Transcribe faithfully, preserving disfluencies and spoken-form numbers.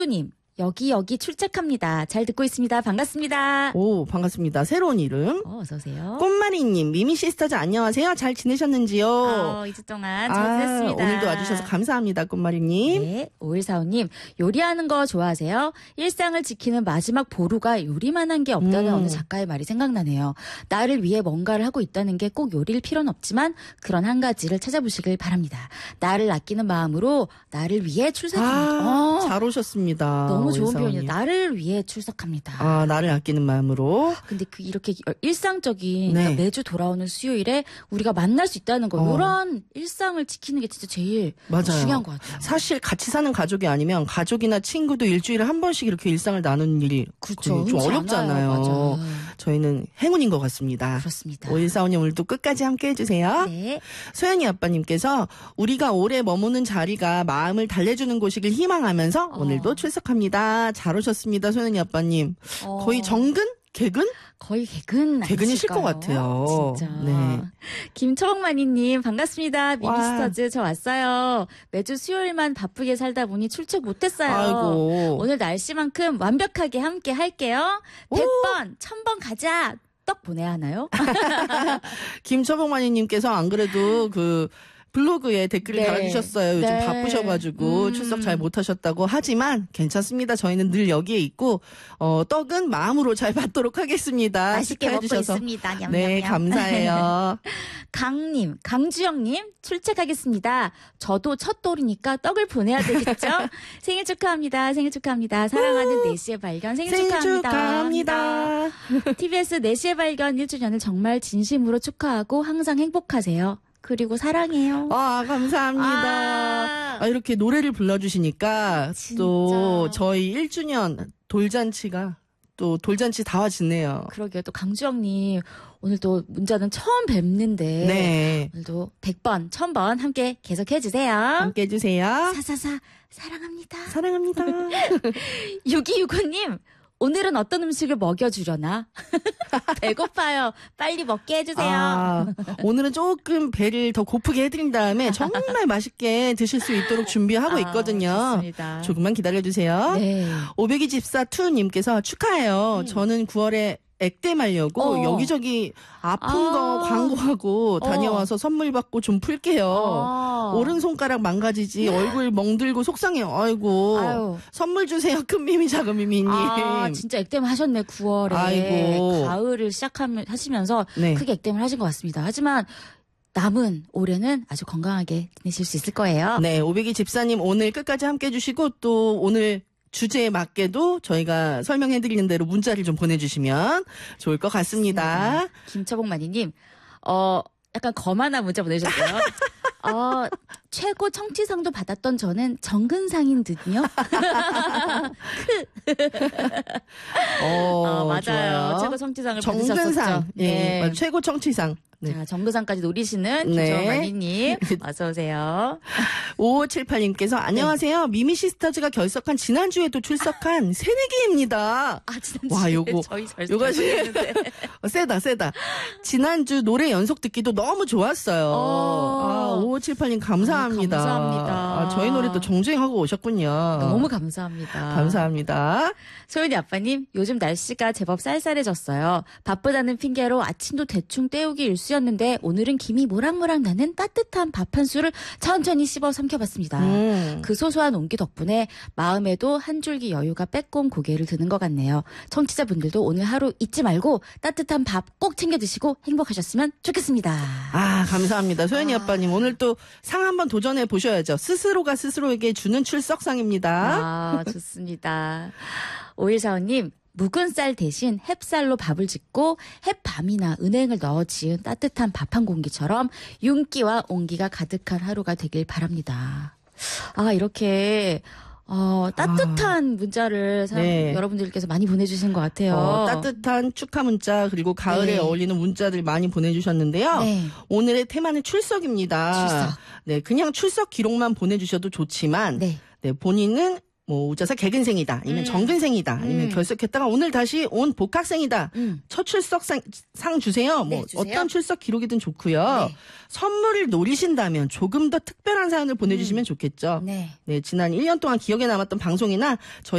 님 여기 여기 출첵합니다. 잘 듣고 있습니다. 반갑습니다. 오, 반갑습니다. 새로운 이름. 어, 어서 오세요. 꽃마리님, 미미 시스터즈 안녕하세요. 잘 지내셨는지요? 어, 이 주 동안 잘 아, 지냈습니다. 오늘도 와주셔서 감사합니다, 꽃마리님. 네, 오일사오 님 요리하는 거 좋아하세요? 일상을 지키는 마지막 보루가 요리만한 게 없다는 음. 어느 작가의 말이 생각나네요. 나를 위해 뭔가를 하고 있다는 게 꼭 요리일 필요는 없지만 그런 한 가지를 찾아보시길 바랍니다. 나를 아끼는 마음으로 나를 위해 출석합니다. 아, 어, 잘 오셨습니다. 너무 좋은 오일사오 님. 표현이에요. 나를 위해 출석합니다. 아, 나를 아끼는 마음으로. 근데 그 이렇게 일상적인 네. 그러니까 매주 돌아오는 수요일에 우리가 만날 수 있다는 거 어. 이런 일상을 지키는 게 진짜 제일 맞아요. 중요한 것 같아요. 사실 같이 사는 가족이 아니면 가족이나 친구도 일주일에 한 번씩 이렇게 일상을 나누는 일이 그렇죠. 좀 흔치 어렵잖아요. 않아요. 맞아요. 저희는 행운인 것 같습니다. 그렇습니다. 오일사오 님 오늘도 끝까지 함께 해주세요. 네. 소연이 아빠님께서 우리가 오래 머무는 자리가 마음을 달래주는 곳이길 희망하면서 어. 오늘도 출석합니다. 잘 오셨습니다. 소연이 아빠님. 어, 거의 정근? 개근? 거의 개근 개근이실 것 아니실까요? 같아요. 진짜. 네. 김초롱마니님 반갑습니다. 와. 미니스터즈 저 왔어요. 매주 수요일만 바쁘게 살다 보니 출첵 못했어요. 아이고. 오늘 날씨만큼 완벽하게 함께 할게요. 백 번, 천 번 가자. 떡 보내야 하나요? 김초봉마니님께서 안 그래도 그 블로그에 댓글을 네. 달아주셨어요. 요즘 네. 바쁘셔가지고 음. 출석 잘 못하셨다고 하지만 괜찮습니다. 저희는 늘 여기에 있고 어, 떡은 마음으로 잘 받도록 하겠습니다. 맛있게 먹고 축하해주셔서. 있습니다. 냠냠냠. 네, 감사해요. 강님, 강주영님 출첵하겠습니다. 저도 첫 돌이니까 떡을 보내야 되겠죠? 생일 축하합니다. 생일 축하합니다. 사랑하는 네시의 발견 생일, 생일 축하합니다. 축하합니다. 티비에스 네시의 발견 일 주년을 정말 진심으로 축하하고 항상 행복하세요. 그리고 사랑해요. 아, 감사합니다. 아. 아, 이렇게 노래를 불러주시니까 진짜. 또 저희 일 주년 돌잔치가 또 돌잔치 다 와지네요. 그러게요. 또 강주영님 오늘 또 문자는 처음 뵙는데 네. 오늘도 백 번, 천 번 함께 계속해 주세요. 함께 해주세요. 사사사 사랑합니다. 사랑합니다. 육이육오 님 오늘은 어떤 음식을 먹여주려나? 배고파요. 빨리 먹게 해주세요. 아, 오늘은 조금 배를 더 고프게 해드린 다음에 정말 맛있게 드실 수 있도록 준비하고 있거든요. 아, 좋습니다. 조금만 기다려주세요. 네. 오백이 집사 투님께서 축하해요. 음. 저는 구월에 액대 말려고 어. 여기저기 아픈 아. 거 광고하고 다녀와서 선물 받고 좀 풀게요. 아. 오른손가락 망가지지 얼굴 멍들고 속상해요. 아이고. 아유. 선물 주세요. 큰 미미 작은 미미님. 아, 진짜 액땜 하셨네, 구월에. 아이고. 가을을 시작하시면서 네. 크게 액땜을 하신 것 같습니다. 하지만 남은 올해는 아주 건강하게 지내실 수 있을 거예요. 네, 오백이 집사님 오늘 끝까지 함께 해주시고 또 오늘 주제에 맞게도 저희가 설명해드리는 대로 문자를 좀 보내주시면 좋을 것 같습니다. 김처복마니님, 어, 약간 거만한 문자 보내주셨어요. 어, 최고 청취상도 받았던 저는 정근상인 듯요. 어, 어, 맞아요. 좋아요. 최고 청취상을 정근상, 받으셨었죠. 예, 네. 맞아요. 최고 청취상. 네. 자, 정근상까지 노리시는 네. 김처복마니님, 어서 오세요. 오오칠팔님께서 안녕하세요. 미미 시스터즈가 결석한 지난주에도 출석한 새내기입니다. 아, 지난주에 와, 요거, 저희 잘 요거 했는데. 어, 세다, 세다. 지난주 노래 연속 듣기도 너무 좋았어요. 어. 아, 오오칠팔님 감사합니다. 아, 감사합니다. 아, 저희 노래도 정주행하고 오셨군요. 너무 감사합니다. 감사합니다. 소연이 아빠님, 요즘 날씨가 제법 쌀쌀해졌어요. 바쁘다는 핑계로 아침도 대충 때우기 일쑤였는데 오늘은 김이 모락모락 나는 따뜻한 밥 한 수를 천천히 씹어 삼켜봤습니다. 음. 그 소소한 온기 덕분에 마음에도 한 줄기 여유가 빼꼼 고개를 드는 것 같네요. 청취자분들도 오늘 하루 잊지 말고 따뜻한 밥 꼭 챙겨 드시고 행복하셨으면 좋겠습니다. 아, 감사합니다. 소연이 아. 아빠님, 오늘 또 상 한번 도전해 보셔야죠. 스스로가 스스로에게 주는 출석상입니다. 아, 좋습니다. 오일사오님, 묵은 쌀 대신 햅쌀로 밥을 짓고 햇밤이나 은행을 넣어 지은 따뜻한 밥 한 공기처럼 윤기와 온기가 가득한 하루가 되길 바랍니다. 아, 이렇게 어, 따뜻한 문자를 사람, 네. 여러분들께서 많이 보내주신 것 같아요. 어, 따뜻한 축하 문자 그리고 가을에 네. 어울리는 문자들 많이 보내주셨는데요. 네. 오늘의 테마는 출석입니다. 출석. 네, 그냥 출석 기록만 보내주셔도 좋지만 네. 네, 본인은 뭐 우자사 개근생이다, 아니면 음. 정근생이다, 아니면 음. 결석했다가 오늘 다시 온 복학생이다. 음. 첫 출석상 상 주세요. 네, 뭐 주세요. 어떤 출석 기록이든 좋고요. 네. 선물을 노리신다면 조금 더 특별한 사연을 보내주시면 좋겠죠. 네. 네, 지난 일 년 동안 기억에 남았던 방송이나 저희